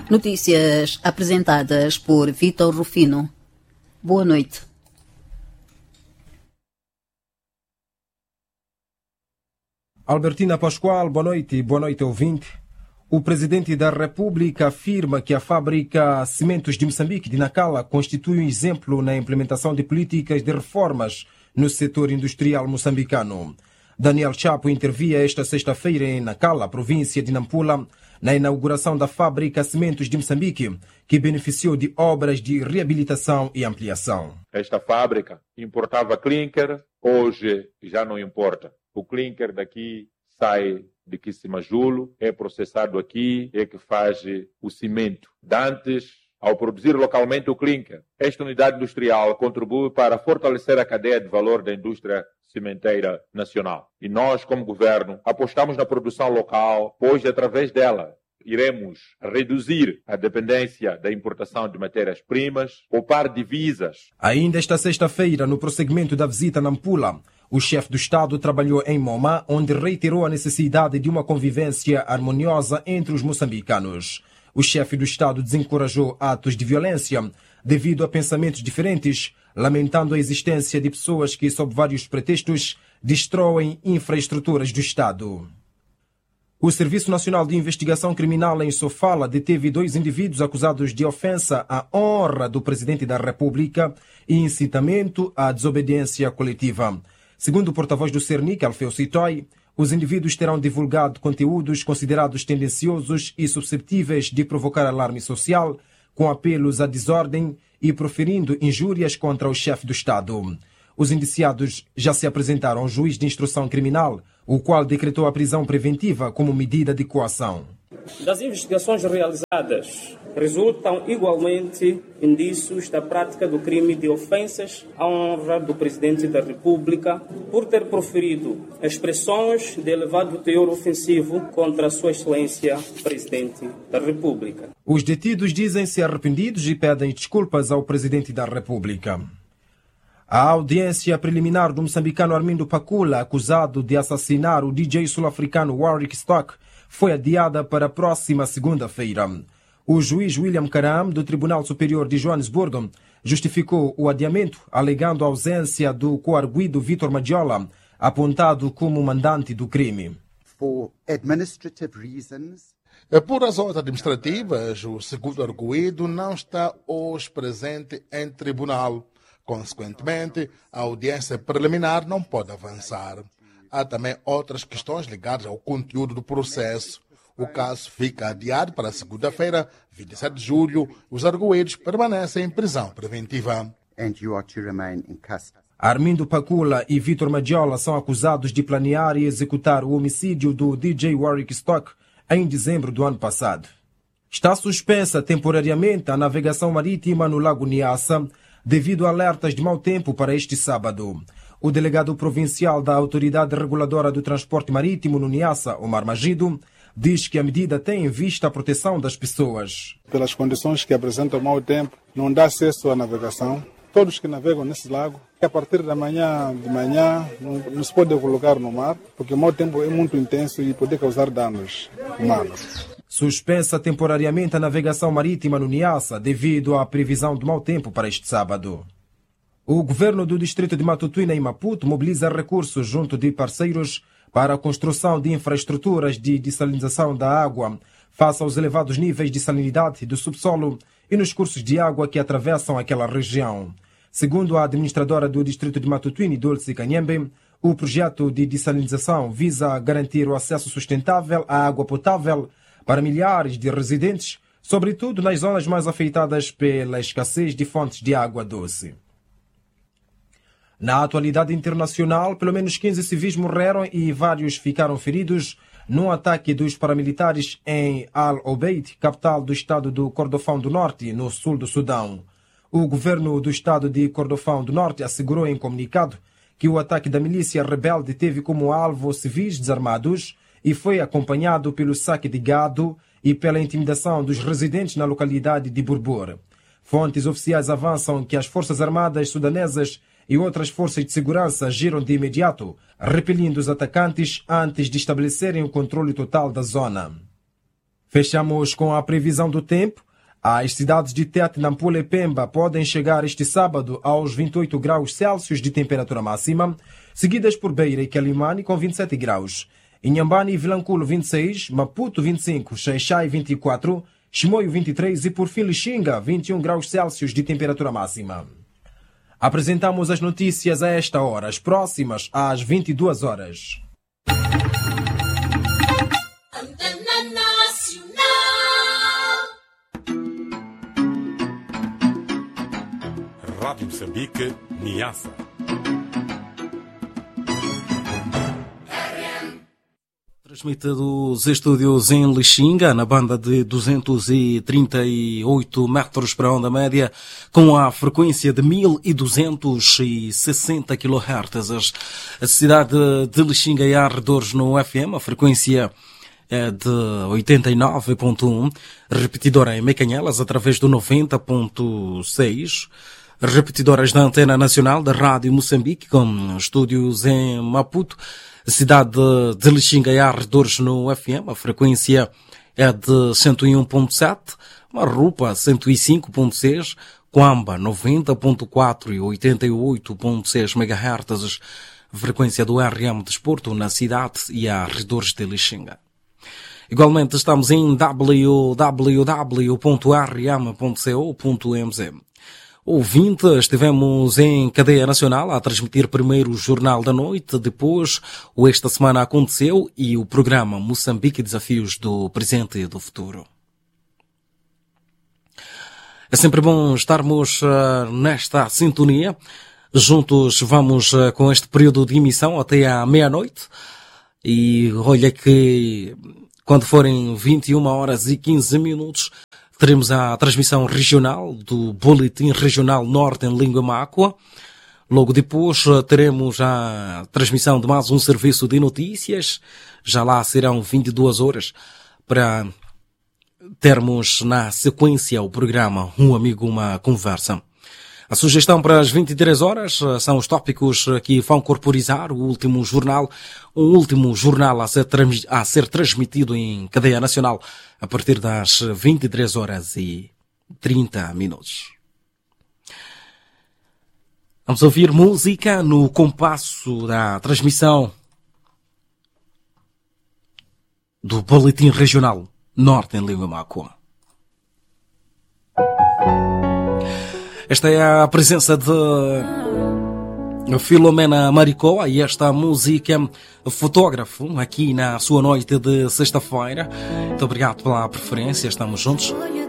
Notícias apresentadas por Vitor Rufino. Boa noite. Albertina Pascoal, boa noite ouvinte. O presidente da República afirma que a fábrica Cimentos de Moçambique, de Nacala, constitui um exemplo na implementação de políticas de reformas no setor industrial moçambicano. Daniel Chapo intervia esta sexta-feira em Nacala, província de Nampula, na inauguração da fábrica Cimentos de Moçambique, que beneficiou de obras de reabilitação e ampliação. Esta fábrica importava clinker, hoje já não importa. O clinker daqui sai de Quissimajolo, é processado aqui, é que faz o cimento. Dantes, ao produzir localmente o clinker, esta unidade industrial contribui para fortalecer a cadeia de valor da indústria cimenteira nacional. E nós, como governo, apostamos na produção local, pois através dela iremos reduzir a dependência da importação de matérias-primas, poupar divisas. Ainda esta sexta-feira, no prosseguimento da visita a Nampula, o chefe do Estado trabalhou em Moma, onde reiterou a necessidade de uma convivência harmoniosa entre os moçambicanos. O chefe do Estado desencorajou atos de violência devido a pensamentos diferentes, lamentando a existência de pessoas que, sob vários pretextos, destroem infraestruturas do Estado. O Serviço Nacional de Investigação Criminal em Sofala deteve 2 indivíduos acusados de ofensa à honra do Presidente da República e incitamento à desobediência coletiva. Segundo o porta-voz do Cernic, Alfeu Citói, os indivíduos terão divulgado conteúdos considerados tendenciosos e suscetíveis de provocar alarme social, com apelos à desordem e proferindo injúrias contra o chefe do Estado. Os indiciados já se apresentaram ao juiz de instrução criminal, o qual decretou a prisão preventiva como medida de coação. Das investigações realizadas, resultam igualmente indícios da prática do crime de ofensas à honra do Presidente da República por ter proferido expressões de elevado teor ofensivo contra a Sua Excelência Presidente da República. Os detidos dizem-se arrependidos e pedem desculpas ao Presidente da República. A audiência preliminar do moçambicano Armindo Pacula, acusado de assassinar o DJ sul-africano Warwick Stock, foi adiada para a próxima segunda-feira. O juiz William Karam, do Tribunal Superior de Joanesburgo, justificou o adiamento, alegando a ausência do coarguido Vitor Magiola, apontado como mandante do crime. Por razões administrativas, o segundo arguido não está hoje presente em tribunal. Consequentemente, a audiência preliminar não pode avançar. Há também outras questões ligadas ao conteúdo do processo. O caso fica adiado para segunda-feira, 27 de julho. Os arguidos permanecem em prisão preventiva. Armindo Pacula e Vitor Magiola são acusados de planear e executar o homicídio do DJ Warwick Stock em dezembro do ano passado. Está suspensa temporariamente a navegação marítima no Lago Niassa devido a alertas de mau tempo para este sábado. O delegado provincial da Autoridade Reguladora do Transporte Marítimo no Niassa, Omar Magido, diz que a medida tem em vista a proteção das pessoas. Pelas condições que apresentam mau tempo, não dá acesso à navegação. Todos que navegam nesse lago, a partir de manhã não se pode colocar no mar, porque o mau tempo é muito intenso e pode causar danos humanos. Suspensa temporariamente a navegação marítima no Niassa devido à previsão de mau tempo para este sábado. O governo do distrito de Matutuina, em Maputo, mobiliza recursos junto de parceiros para a construção de infraestruturas de dessalinização da água face aos elevados níveis de salinidade do subsolo e nos cursos de água que atravessam aquela região. Segundo a administradora do distrito de Matutuina, Dulce Canhembe, o projeto de dessalinização visa garantir o acesso sustentável à água potável para milhares de residentes, sobretudo nas zonas mais afetadas pela escassez de fontes de água doce. Na atualidade internacional, pelo menos 15 civis morreram e vários ficaram feridos num ataque dos paramilitares em Al-Obeid, capital do estado do Kordofão do Norte, no sul do Sudão. O governo do estado de Kordofão do Norte assegurou em comunicado que o ataque da milícia rebelde teve como alvo civis desarmados e foi acompanhado pelo saque de gado e pela intimidação dos residentes na localidade de Burbur. Fontes oficiais avançam que as Forças Armadas sudanesas e outras forças de segurança agiram de imediato, repelindo os atacantes antes de estabelecerem o controle total da zona. Fechamos com a previsão do tempo. As cidades de Tete, Nampula e Pemba podem chegar este sábado aos 28 graus Celsius de temperatura máxima, seguidas por Beira e Quelimane com 27 graus. Inhambane e Vilanculo 26, Maputo 25, Xai-Xai 24, Chimoio 23 e por fim Lixinga 21 graus Celsius de temperatura máxima. Apresentamos as notícias a esta hora, as próximas às 22 horas. Rádio Moçambique, Niassa. Transmite dos estúdios em Lixinga, na banda de 238 metros para a onda média, com a frequência de 1260 kHz. A cidade de Lixinga e arredores no FM, a frequência é de 89.1, repetidora em Mecanhelas através do 90.6, repetidoras da Antena Nacional da Rádio Moçambique, com estúdios em Maputo, cidade de Lixinga e arredores no FM, a frequência é de 101.7, Marrupa 105.6, Quamba 90.4 e 88.6 MHz, frequência do RM Desporto na cidade e arredores de Lixinga. Igualmente estamos em www.rm.co.mz. Ouvinte, estivemos em cadeia nacional a transmitir primeiro o Jornal da Noite, depois o Esta Semana Aconteceu e o programa Moçambique Desafios do Presente e do Futuro. É sempre bom estarmos nesta sintonia. Juntos vamos com este período de emissão até à meia-noite. E olha que quando forem 21 horas e 15 minutos, teremos a transmissão regional do Boletim Regional Norte em Língua Mácua. Logo depois teremos a transmissão de mais um serviço de notícias. Já lá serão 22 horas para termos na sequência o programa Um Amigo, Uma Conversa. A sugestão para as 23 horas são os tópicos que vão corporizar um último jornal a ser transmitido em cadeia nacional a partir das 23 horas e 30 minutos. Vamos ouvir música no compasso da transmissão do Boletim Regional Norte em Língua Mácua. Esta é a presença de Filomena Maricoa e esta música Fotógrafo aqui na sua noite de sexta-feira. Muito obrigado pela preferência, estamos juntos.